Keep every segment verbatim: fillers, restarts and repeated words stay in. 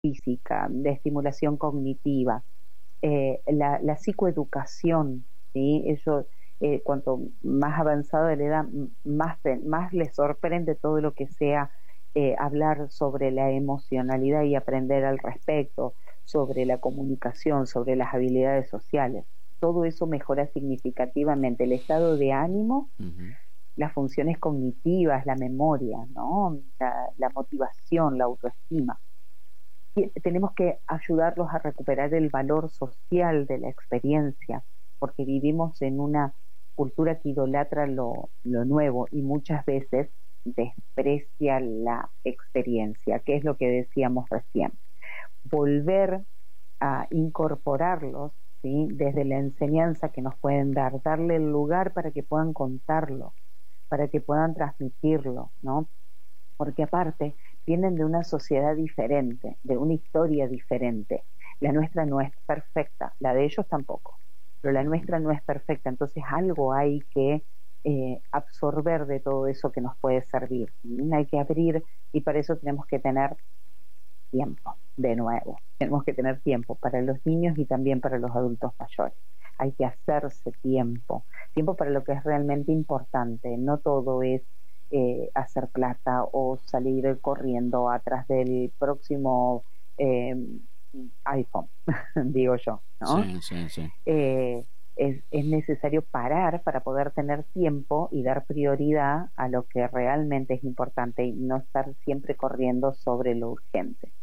física, de estimulación cognitiva, eh, la, la psicoeducación, ¿sí? Eso, eh, cuanto más avanzada la edad, más, más les sorprende todo lo que sea eh, hablar sobre la emocionalidad y aprender al respecto, sobre la comunicación, sobre las habilidades sociales. Todo eso mejora significativamente el estado de ánimo, uh-huh, las funciones cognitivas, la memoria, ¿no? la, la motivación, la autoestima. Y tenemos que ayudarlos a recuperar el valor social de la experiencia, porque vivimos en una cultura que idolatra lo, lo nuevo y muchas veces desprecia la experiencia, que es lo que decíamos recién. Volver a incorporarlos, ¿sí?, desde la enseñanza que nos pueden dar, darle el lugar para que puedan contarlo, para que puedan transmitirlo, ¿no? Porque aparte vienen de una sociedad diferente, de una historia diferente. La nuestra no es perfecta, la de ellos tampoco, pero la nuestra no es perfecta, entonces algo hay que eh, absorber de todo eso que nos puede servir. Hay que abrir, y para eso tenemos que tener tiempo, de nuevo. Tenemos que tener tiempo para los niños y también para los adultos mayores. Hay que hacerse tiempo, tiempo para lo que es realmente importante. No todo es eh, hacer plata o salir corriendo atrás del próximo eh, iPhone, digo yo, ¿no? Sí, sí, sí. Eh, es, es necesario parar para poder tener tiempo y dar prioridad a lo que realmente es importante y no estar siempre corriendo sobre lo urgente.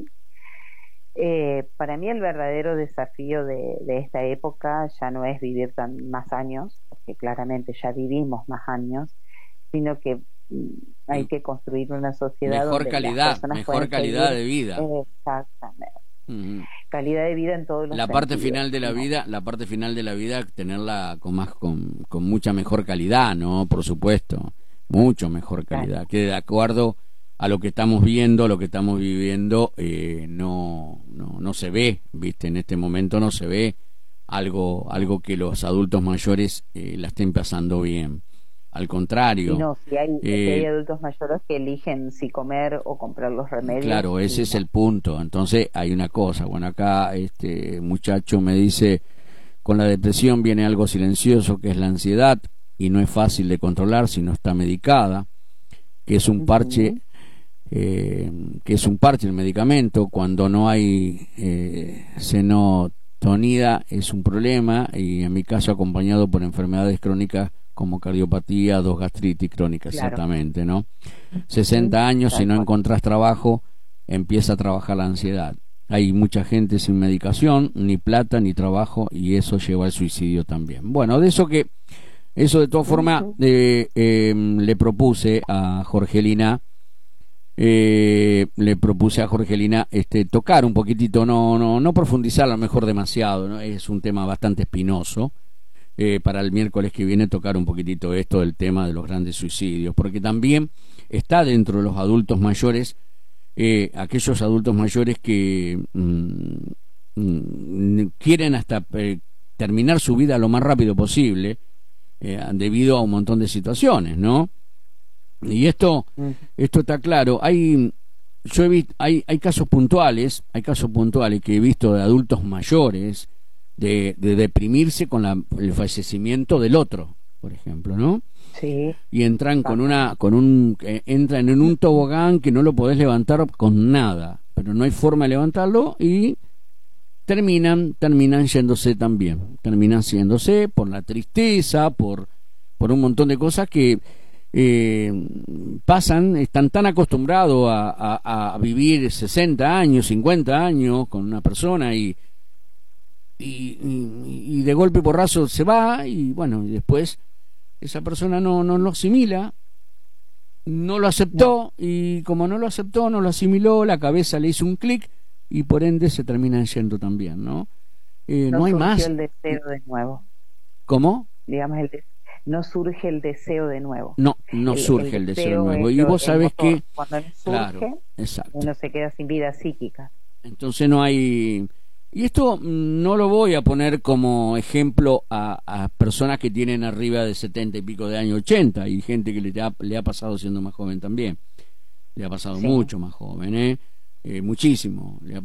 Eh, para mí el verdadero desafío de, de esta época ya no es vivir tan más años, porque claramente ya vivimos más años, sino que mm, hay que construir una sociedad mejor donde calidad, las personas mejor calidad seguir, de vida. Exactamente. Uh-huh. Calidad de vida en todos los la sentidos. parte final de la ¿no? vida, la parte final de la vida, tenerla con más, con, con mucha mejor calidad, ¿no? Por supuesto, mucho mejor calidad, claro, que de acuerdo a lo que estamos viendo, lo que estamos viviendo, eh, no, no, no se ve, viste, en este momento no se ve algo, algo que los adultos mayores eh, la estén pasando bien. Al contrario. Y no, si hay, eh, si hay adultos mayores que eligen si comer o comprar los remedios. Claro, ese es no. el punto. Entonces hay una cosa, bueno, acá este muchacho me dice, con la depresión viene algo silencioso que es la ansiedad y no es fácil de controlar si no está medicada, que es un parche, uh-huh. eh, que es un parche el medicamento, cuando no hay eh, senotonida es un problema, y en mi caso acompañado por enfermedades crónicas como cardiopatía, dos gastritis crónicas, claro, exactamente, ¿no? sesenta años, si no encontrás trabajo, empieza a trabajar la ansiedad. Hay mucha gente sin medicación, ni plata, ni trabajo, y eso lleva al suicidio también. Bueno, de eso que, eso de todas formas, eh, eh, le propuse a Jorgelina, eh, le propuse a Jorgelina este, tocar un poquitito, no, no, no profundizar a lo mejor demasiado, ¿no? Es un tema bastante espinoso. Eh, para el miércoles que viene tocar un poquitito esto del tema de los grandes suicidios, porque también está dentro de los adultos mayores, eh, aquellos adultos mayores que mm, mm, quieren hasta eh, terminar su vida lo más rápido posible, eh, debido a un montón de situaciones, ¿no? Y esto, mm. esto está claro. Hay, yo he visto, hay, hay casos puntuales, hay casos puntuales que he visto de adultos mayores De, de deprimirse con la, el fallecimiento del otro, por ejemplo, ¿no? Sí. Y entran con una, con un, eh, entran en un tobogán que no lo podés levantar con nada, pero no hay forma de levantarlo y terminan, terminan yéndose también, terminan yéndose por la tristeza, por, por un montón de cosas que eh, pasan, están tan acostumbrados a, a, a vivir sesenta años, cincuenta años con una persona y Y, y, y de golpe porrazo se va, y bueno, y después esa persona no, no lo asimila, no lo aceptó, no. Y como no lo aceptó, no lo asimiló, la cabeza le hizo un clic y por ende se terminan yendo también, ¿no? Eh, no, no hay más. el deseo de nuevo. ¿Cómo? Digamos, el de... no surge el deseo de nuevo. No, no el, surge el, el deseo, deseo de nuevo. Y vos sabés que cuando no surge, claro, exacto, uno se queda sin vida psíquica. Entonces no hay... Y esto no lo voy a poner como ejemplo a, a personas que tienen arriba de setenta y pico de años, ochenta, y gente que le ha, le ha pasado siendo más joven también. Le ha pasado sí. mucho más joven, ¿eh? eh, muchísimo. Le